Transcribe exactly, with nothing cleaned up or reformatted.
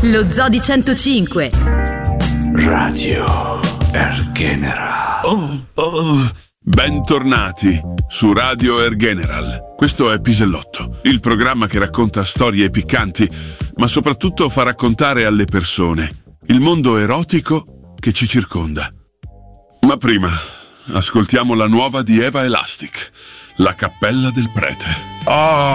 Lo Zoo di centocinque. Radio Air General. Oh, oh. Bentornati su Radio Air General. Questo è Pisellotto, il programma che racconta storie piccanti, ma soprattutto fa raccontare alle persone il mondo erotico che ci circonda. Ma prima, ascoltiamo la nuova di Eva Elastic, La cappella del prete. Oh.